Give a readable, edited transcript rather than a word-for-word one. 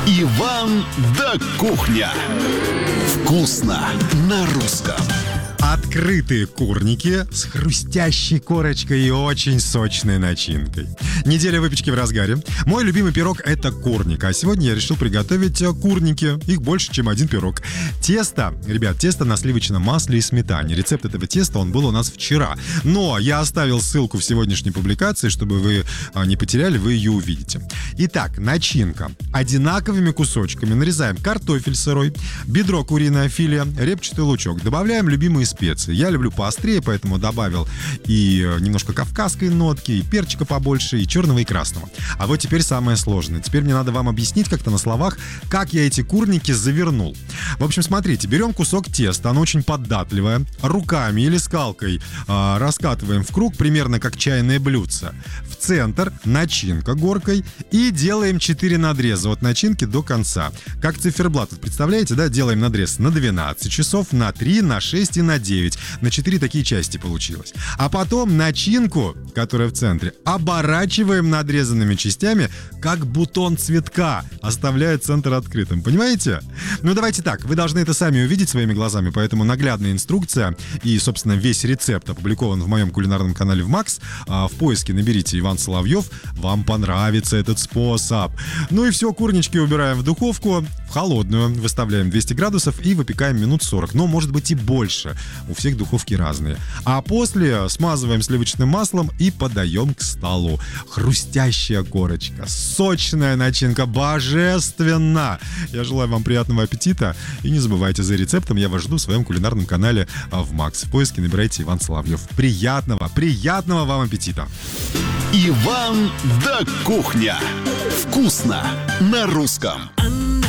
Иван да кухня. Вкусно на русском. Открытые курники с хрустящей корочкой и очень сочной начинкой. Неделя выпечки в разгаре. Мой любимый пирог — это курник. А сегодня я решил приготовить курники. Их больше, чем один пирог. Тесто, ребят, тесто на сливочном масле и сметане. Рецепт этого теста, он был у нас вчера. Но я оставил ссылку в сегодняшней публикации, чтобы вы не потеряли, вы ее увидите. Итак, начинка. Одинаковыми кусочками нарезаем картофель сырой, бедро куриное филе, репчатый лучок. Добавляем любимые специи. Я люблю поострее, поэтому добавил и немножко кавказской нотки, и перчика побольше, и черного, и красного. А вот теперь самое сложное. Теперь мне надо вам объяснить как-то на словах, как я эти курники завернул. В общем, смотрите, берем кусок теста, оно очень податливое, руками или скалкой раскатываем в круг, примерно как чайное блюдце. В центр начинка горкой и делаем 4 надреза от начинки до конца. Как циферблат, представляете, да? Делаем надрез на 12 часов, на 3, на 6 и на 9. На 4 такие части получилось. А потом начинку, которая в центре, оборачиваем надрезанными частями, как бутон цветка, оставляя центр открытым. Понимаете? Ну, давайте так. Вы должны это сами увидеть своими глазами, поэтому наглядная инструкция и, собственно, весь рецепт опубликован в моем кулинарном канале в Макс. В поиске наберите Иван Соловьев. Вам понравится этот способ. Ну и все, курнички убираем в духовку, в холодную, выставляем 200 градусов и выпекаем минут 40. Но, может быть, и больше. У всех духовки разные. А после смазываем сливочным маслом и подаем к столу. Хрустящая корочка, сочная начинка, божественно! Я желаю вам приятного аппетита. И не забывайте, за рецептом я вас жду в своем кулинарном канале в Макс. В поиске набирайте Иван Соловьев. Приятного вам аппетита! Иван да кухня. Вкусно на русском.